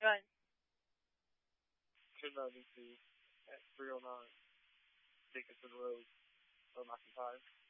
Good. Turn that into at 309 Dickinson Road, McIntyre.